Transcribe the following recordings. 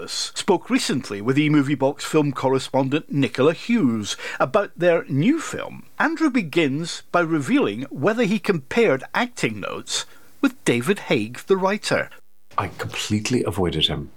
Nicholas spoke recently with eMovie Box film correspondent Nicola Hughes about their new film. Andrew begins by revealing whether he compared acting notes with David Haig, the writer. I completely avoided him.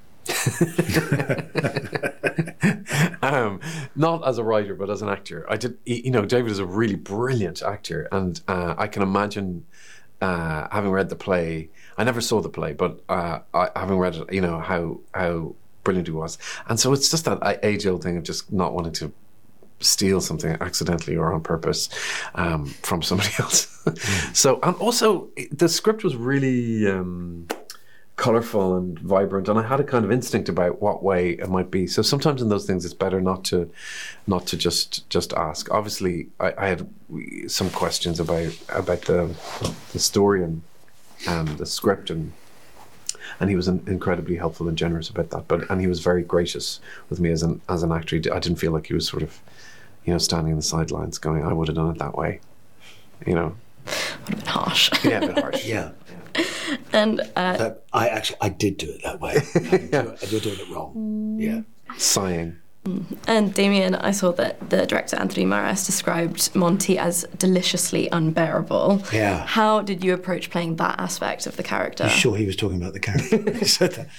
Not as a writer, but as an actor. David is a really brilliant actor, and I can imagine, having read the play, I never saw the play, but having read it, how brilliant he was. And so it's just that age-old thing of just not wanting to steal something accidentally or on purpose from somebody else. So, and also the script was really colourful and vibrant, and I had a kind of instinct about what way it might be. So sometimes in those things, it's better not to just ask. Obviously, I had some questions about the story and the script, and he was incredibly helpful and generous about that. And he was very gracious with me as an actor. I didn't feel like he was sort of, standing in the sidelines going, "I would have done it that way," Would have been harsh. Yeah, a bit harsh. Yeah. And I did do it that way. I did do it wrong. Yeah. Sighing. And Damien, I saw that the director Anthony Maras described Monty as deliciously unbearable. Yeah. How did you approach playing that aspect of the character? I'm sure he was talking about the character when he said that.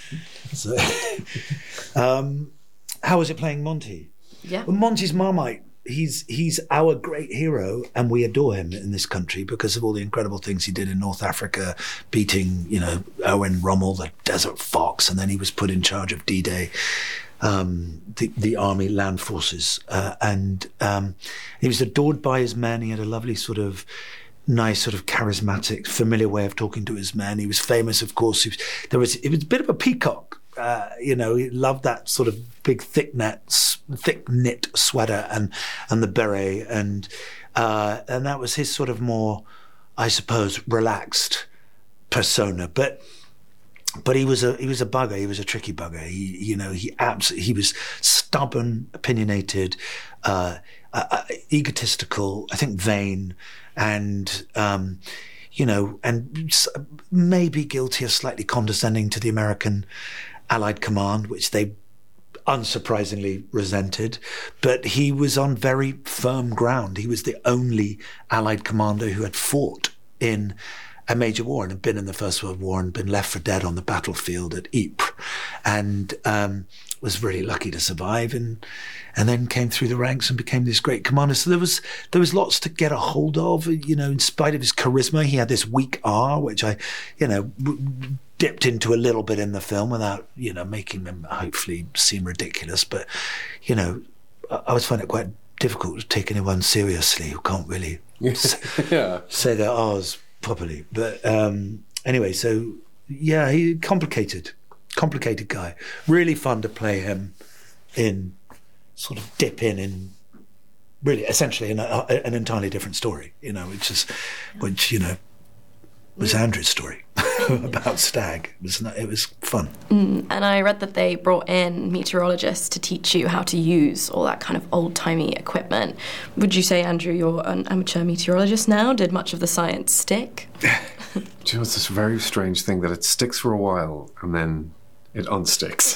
So, how was it playing Monty? Yeah. Well, Monty's Marmite. He's our great hero, and we adore him in this country because of all the incredible things he did in North Africa, beating, Owen Rommel, the Desert Fox, and then he was put in charge of D-Day, the army land forces, and he was adored by his men. He had a lovely nice, charismatic, familiar way of talking to his men. He was famous, of course. It was a bit of a peacock. He loved that sort of big thick knit sweater and the beret, and that was his sort of more, I suppose, relaxed persona. But he was a bugger. He was a tricky bugger. He was stubborn, opinionated, egotistical, I think vain, and and maybe guilty of slightly condescending to the American Allied Command, which they unsurprisingly resented. But he was on very firm ground. He was the only Allied commander who had fought in a major war and had been in the First World War and been left for dead on the battlefield at Ypres, and was really lucky to survive, and then came through the ranks and became this great commander. So there was lots to get a hold of. In spite of his charisma, he had this weak R, which I dipped into a little bit in the film without making them hopefully seem ridiculous. But I always find it quite difficult to take anyone seriously who can't really say their R's properly. But anyway, so yeah, he complicated guy. Really fun to play him in, sort of dip in really essentially in an entirely different story, which was Andrew's story about Stag. It was fun. And I read that they brought in meteorologists to teach you how to use all that kind of old-timey equipment. Would you say, Andrew, you're an amateur meteorologist now? Did much of the science stick? It's this very strange thing that it sticks for a while and then it unsticks.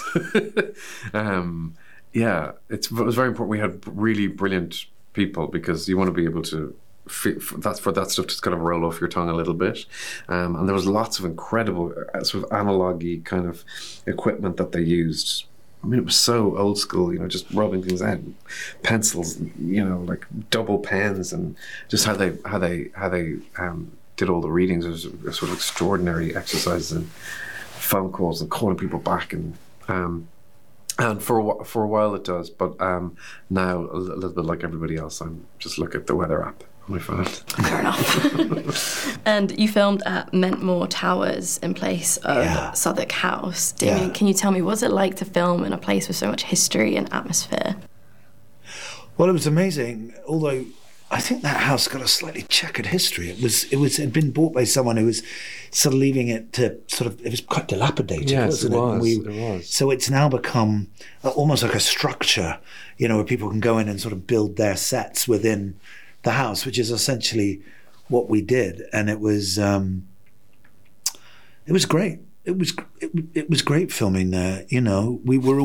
It was very important. We had really brilliant people, because you want to be able to for that stuff to kind of roll off your tongue a little bit, and there was lots of incredible sort of analogy kind of equipment that they used. I mean, it was so old school, just rubbing things out, pencils, like double pens, and just how they did all the readings. It was a sort of extraordinary exercises and phone calls and calling people back, and for a while it does, but now a little bit like everybody else, I'm just look at the weather app on my phone. Fair enough. And you filmed at Mentmore Towers in place of Southwark House. Damien, can you tell me, what was it like to film in a place with so much history and atmosphere? Well, it was amazing, although I think that house got a slightly checkered history. It had been bought by someone who was sort of leaving it to it was quite dilapidated, wasn't it? It was. So it's now become almost like a structure, where people can go in and sort of build their sets within the house, which is essentially what we did. And it was great. It was great filming there. We were